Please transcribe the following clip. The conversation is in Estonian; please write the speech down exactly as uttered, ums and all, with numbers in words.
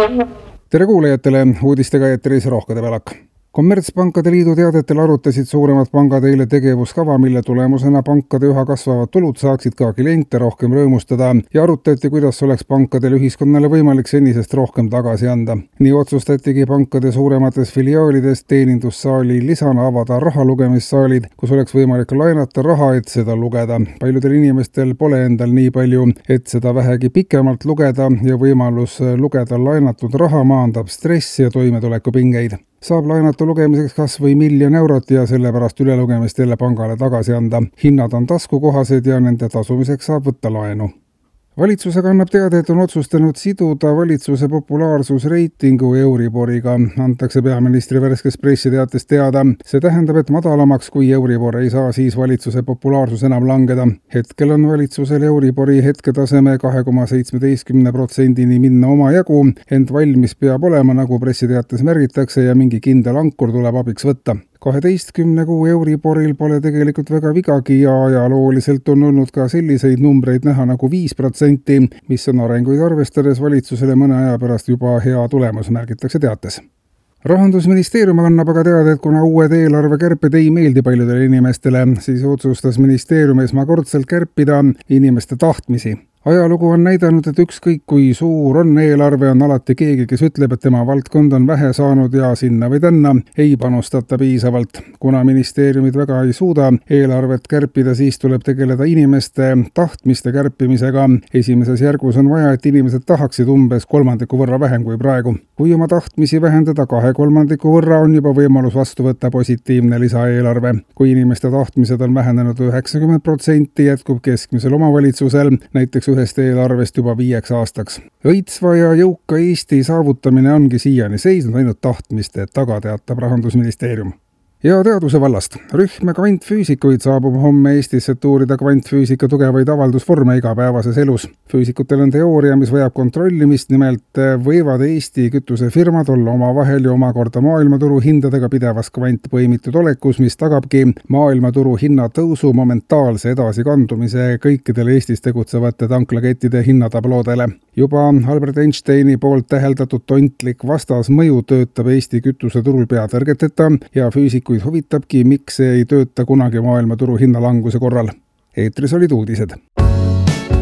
Tere kuulajatele, uudistega eetris Rohkede Välak. Kommertspankade liidu teadetel arutasid suuremad pangad eile tegevuskava, mille tulemusena pankade üha kasvavad tulud saaksid ka kliente rohkem rõõmustada ja arutati, kuidas oleks pankadel ühiskonnale võimalik senisest rohkem tagasi anda. Nii otsustatigi pankade suuremates filiaalides teenindussaali lisana avada rahalugemissaalid, kus oleks võimalik laenata raha, et seda lugeda. Paljudel inimestel pole endal nii palju, et seda vähegi pikemalt lugeda ja võimalus lugeda laenatud raha maandab stressi ja toimetulekupingeid. Saab laenata lugemiseks kas või miljon eurot ja sellepärast ülelugemist jälle pangale tagasi anda. Hinnad on taskukohased ja nende tasumiseks saab võtta laenu. Valitsusega annab teada, et on otsustanud siduda valitsuse populaarsusreitingu Euriboriga. Antakse peaministri värskes pressiteates teada. See tähendab, et madalamaks kui Euribor ei saa siis valitsuse populaarsus enam langeda. Hetkel on valitsusel Euribori hetketaseme kahe koma seitsmeteistkümne protsendini minna oma jagu, ent valmis peab olema, nagu pressiteates märgitakse, ja mingi kindel ankur tuleb abiks võtta. kaheteistkümne kuu Euriboril pole tegelikult väga vigagi ja ajalooliselt on olnud ka selliseid numbreid näha nagu viis protsenti, mis on arenguid arvestades valitsusele mõne aja pärast juba hea tulemus, märgitakse teates. Rahandusministeerium annab aga teada, et kuna uued eelarvekärped ei meeldi paljudele inimestele, siis otsustas ministeerium esmakordselt kärpida inimeste tahtmisi. Ajalugu on näidanud, et ükskõik kui suur on eelarve, on alati keegi, kes ütleb, et tema valdkond on vähe saanud ja sinna või tänna ei panustata piisavalt. Kuna ministeeriumid väga ei suuda eelarvet kärpida, siis tuleb tegeleda inimeste tahtmiste kärpimisega. Esimeses järgus on vaja, et inimesed tahaksid umbes kolmandiku võrra vähem kui praegu. Kui oma tahtmisi vähendada kahe kolmandiku võrra, on juba võimalus vastu võtta positiivne lisaeelarve. Kui inimeste tahtmised on vähenenud üheksakümmend protsenti, jätkub keskmisel omavalitsusel näiteks ühest eelarvest juba viieks aastaks. Õitsva ja jõuka Eesti saavutamine ongi siiani seisnud ainult tahtmiste taga, teatab Rahandusministeerium. Ja teaduse vallast. Rühm kvantfüüsikuid saabub homme Eestisse, et uurida kvantfüüsika tugevaid avaldusvorme igapäevases elus. Füüsikutel on teooria, mis vajab kontrollimist, nimelt võivad Eesti kütusefirmad olla omavahel ja omakorda maailmaturu hindadega pidevas kvantpõimitud olekus, mis tagabki maailmaturu hinna tõusu momentaalse edasikandumise kõikidele Eestis tegutsevate tanklakettide hinnatabloodele. Juba Albert Einsteini poolt täheldatud tontlik vastasmõju töötab Eesti kütuseturul peatõrgeteta ja füüsikuid huvitabki, miks see ei tööta kunagi maailmaturu hinnalanguse korral. Eetris olid uudised.